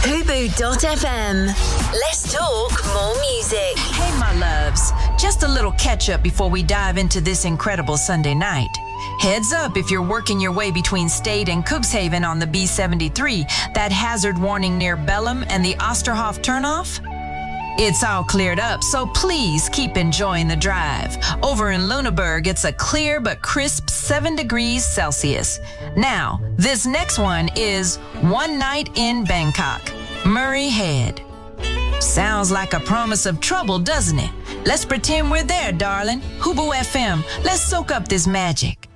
Fubu.fm. Let's talk more music. Hey, my loves. Just a little catch up before we dive into this incredible Sunday night. Heads up if you're working your way between State and Cuxhaven on the B73, that hazard warning near Bellum and the Osterhof turnoff. It's all cleared up, so please keep enjoying the drive. Over in Lüneburg, it's a clear but crisp 7 degrees Celsius. Now, this next one is One Night in Bangkok, Murray Head. Sounds like a promise of trouble, doesn't it? Let's pretend we're there, darling. Fubu FM, let's soak up this magic.